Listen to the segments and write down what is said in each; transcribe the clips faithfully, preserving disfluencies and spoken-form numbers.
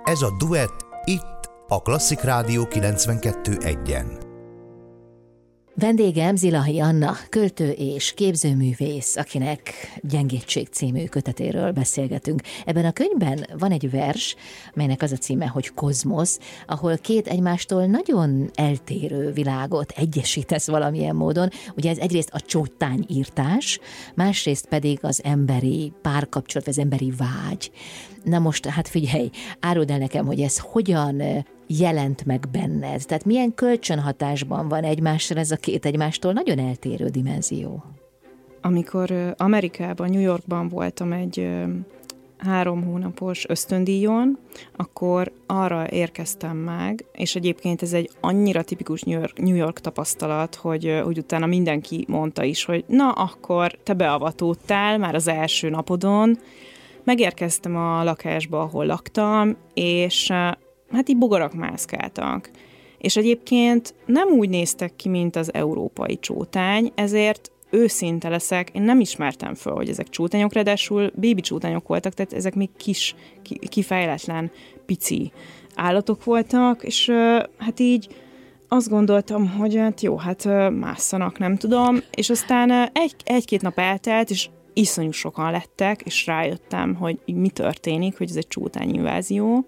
Ez a Duett itt a Klasszik Rádió kilencvenkettő egyen. Vendégem Zilahi Anna, költő és képzőművész, akinek Gyengétség című kötetéről beszélgetünk. Ebben a könyvben van egy vers, melynek az a címe, hogy Kozmosz, ahol két egymástól nagyon eltérő világot egyesítesz valamilyen módon. Ugye ez egyrészt a csótányírtás, másrészt pedig az emberi párkapcsolat, az emberi vágy. Na most, hát figyelj, áruld el nekem, hogy ez hogyan jelent meg benned? Tehát milyen kölcsönhatásban van egymással ez a két egymástól nagyon eltérő dimenzió? Amikor Amerikában, New Yorkban voltam egy három hónapos ösztöndíjon, akkor arra érkeztem meg, és egyébként ez egy annyira tipikus New York, New York tapasztalat, hogy, hogy utána mindenki mondta is, hogy na, akkor te beavatódtál már az első napodon. Megérkeztem a lakásba, ahol laktam, és hát így bogarak mászkáltak. És egyébként nem úgy néztek ki, mint az európai csótány, ezért őszinte leszek, én nem ismertem föl, hogy ezek csótányok, ráadásul bébi csótányok voltak, tehát ezek még kis, kifejletlen, pici állatok voltak, és hát így azt gondoltam, hogy hát jó, hát másszanak, nem tudom, és aztán egy, egy-két nap eltelt, és iszonyú sokan lettek, és rájöttem, hogy mi történik, hogy ez egy csótányinvázió,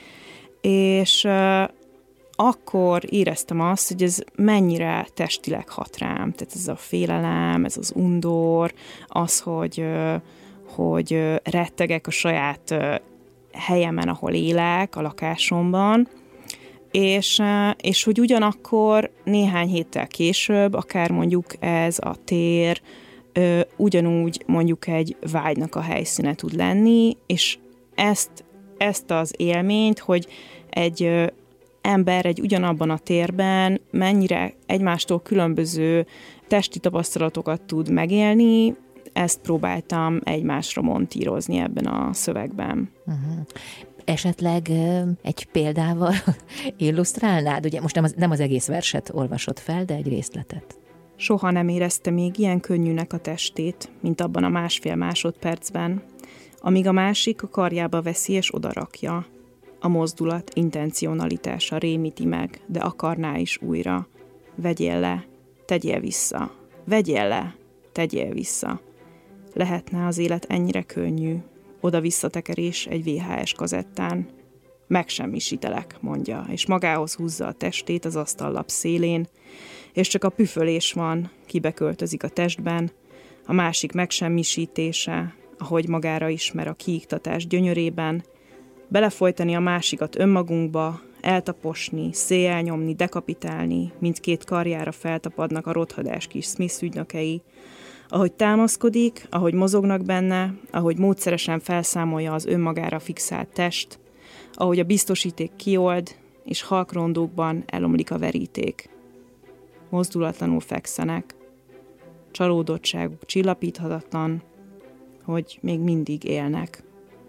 és uh, akkor éreztem azt, hogy ez mennyire testileg hat rám. Tehát ez a félelem, ez az undor, az, hogy, uh, hogy uh, rettegek a saját uh, helyemen, ahol élek, a lakásomban, és, uh, és hogy ugyanakkor néhány héttel később, akár mondjuk ez a tér, uh, ugyanúgy mondjuk egy vágynak a helyszíne tud lenni, és ezt ezt az élményt, hogy egy ö, ember egy ugyanabban a térben mennyire egymástól különböző testi tapasztalatokat tud megélni, ezt próbáltam egymásra montírozni ebben a szövegben. Uh-huh. Esetleg ö, egy példával illusztrálnád? Ugye most nem az, nem az egész verset olvasod fel, de egy részletet. Soha nem érezte még ilyen könnyűnek a testét, mint abban a másfél másodpercben, amíg a másik a karjába veszi és odarakja. A mozdulat intencionalitása rémíti meg, de akarná is újra. Vegyél le, tegyél vissza. Vegyél le, tegyél vissza. Lehetne az élet ennyire könnyű. Oda-visszatekerés egy vé há es kazettán. Megsemmisítelek, mondja, és magához húzza a testét az asztallap szélén, és csak a püfölés van, kibeköltözik a testben, a másik megsemmisítése, ahogy magára ismer a kiiktatás gyönyörében, belefolytani a másikat önmagunkba, eltaposni, széjjel nyomni, dekapitálni, mindkét karjára feltapadnak a rothadás kis Smith ügynökei, ahogy támaszkodik, ahogy mozognak benne, ahogy módszeresen felszámolja az önmagára fixált test, ahogy a biztosíték kiold, és halkrondókban elomlik a veríték. Mozdulatlanul fekszenek, csalódottságuk csillapíthatatlan, hogy még mindig élnek.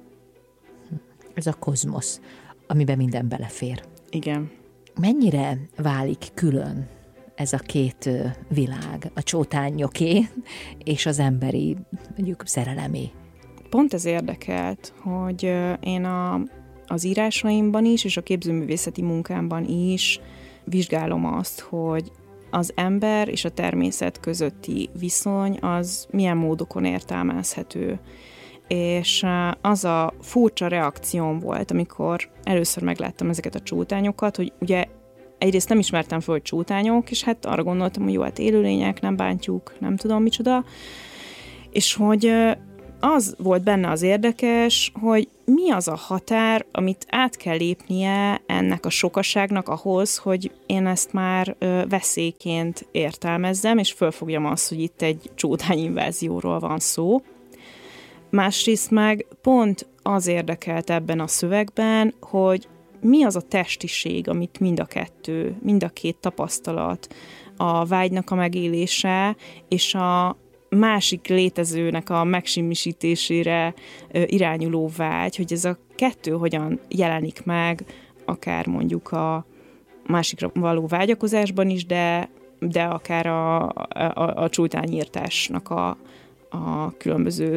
Ez a kozmosz, amiben minden belefér. Igen. Mennyire válik külön ez a két világ, a csótányoké és az emberi, mondjuk szerelemé? Pont ez érdekelt, hogy én a, az írásaimban is, és a képzőművészeti munkámban is vizsgálom azt, hogy az ember és a természet közötti viszony az milyen módokon értelmezhető. És az a furcsa reakcióm volt, amikor először megláttam ezeket a csótányokat, hogy ugye egyrészt nem ismertem fel, hogy csótányok, és hát arra gondoltam, hogy jó, hát élőlények, nem bántjuk, nem tudom micsoda, és hogy az volt benne az érdekes, hogy mi az a határ, amit át kell lépnie ennek a sokaságnak ahhoz, hogy én ezt már veszélyként értelmezzem, és fölfogjam azt, hogy itt egy csótányinvázióról van szó. Másrészt meg pont az érdekelt ebben a szövegben, hogy mi az a testiség, amit mind a kettő, mind a két tapasztalat, a vágynak a megélése és a másik létezőnek a megsemmisítésére irányuló vágy, hogy ez a kettő hogyan jelenik meg, akár mondjuk a másikra való vágyakozásban is, de, de akár a, a, a csótányírtásnak a, a különböző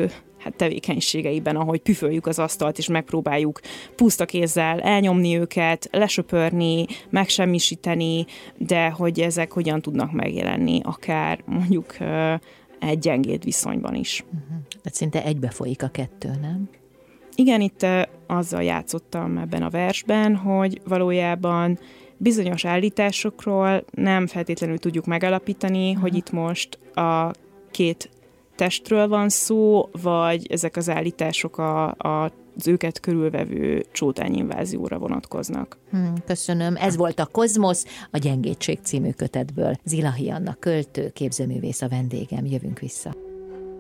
hát tevékenységeiben, ahogy püföljük az asztalt, és megpróbáljuk puszta kézzel elnyomni őket, lesöpörni, megsemmisíteni, de hogy ezek hogyan tudnak megjelenni, akár mondjuk egy gyengéd viszonyban is. Uh-huh. Tehát szinte egybefolyik a kettő, nem? Igen, itt azzal játszottam ebben a versben, hogy valójában bizonyos állításokról nem feltétlenül tudjuk megalapítani, uh-huh. hogy itt most a két testről van szó, vagy ezek az állítások a, a, az őket körülvevő csótányinvázióra vonatkoznak. Hmm, köszönöm. Ez volt a Kozmosz, a Gyengédség című kötetből. Zilahi Anna költő, képzőművész a vendégem. Jövünk vissza.